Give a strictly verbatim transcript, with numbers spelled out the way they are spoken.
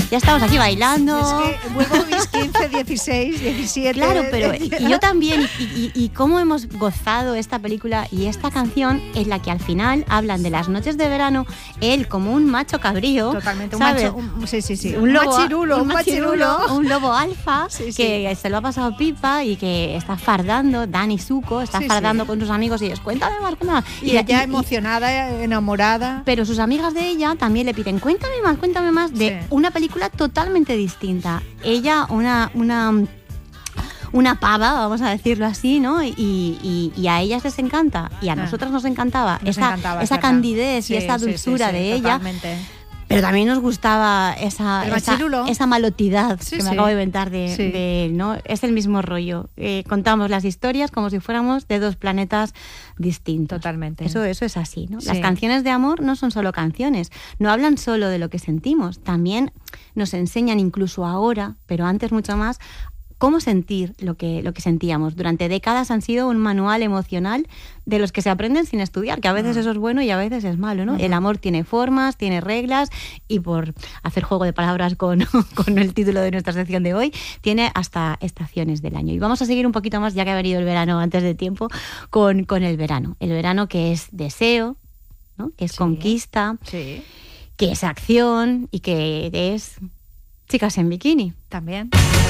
ya estamos aquí bailando. Es que vuelvo a mis quince, dieciséis, diecisiete... Claro, pero y yo también, y, y, y cómo hemos gozado esta película y esta canción en la que al final hablan de las noches de verano, él como un macho cabrío. Totalmente, un ¿sabes? macho, un, sí, sí, sí. Un, lobo, machirulo, un, un machirulo. machirulo, un lobo alfa, sí, sí. que se lo ha pasado pipa y que está fardando, Dani Zuko, está sí, fardando sí. con sus amigos y dices, cuéntame más, cuéntame más. Y, y ella y, emocionada, enamorada. Pero sus amigas de ella también le piden, cuéntame más, cuéntame más, de sí. una película totalmente distinta. Ella, una... una una pava, vamos a decirlo así, ¿no? Y, y, y a ellas les encanta, y a ah, nosotras nos encantaba nos esa, encantaba, esa candidez sí, y esa dulzura sí, sí, sí, de totalmente. ella. Pero también nos gustaba esa, esa, esa malotidad sí, que sí. me acabo de inventar de, sí. de él, ¿no? Es el mismo rollo. Eh, contamos las historias como si fuéramos de dos planetas distintos. Totalmente. Eso, eso es así, ¿no? Sí. Las canciones de amor no son solo canciones, no hablan solo de lo que sentimos, también nos enseñan incluso ahora, pero antes mucho más, cómo sentir lo que, lo que sentíamos. Durante décadas han sido un manual emocional de los que se aprenden sin estudiar, que a veces uh-huh. eso es bueno y a veces es malo, ¿no? Uh-huh. El amor tiene formas, tiene reglas, y por hacer juego de palabras con, con el título de nuestra sección de hoy, tiene hasta estaciones del año. Y vamos a seguir un poquito más, ya que ha venido el verano antes de tiempo, con, con el verano. El verano que es deseo, ¿no? Que es sí. conquista, sí. que es acción y que es chicas en bikini. También.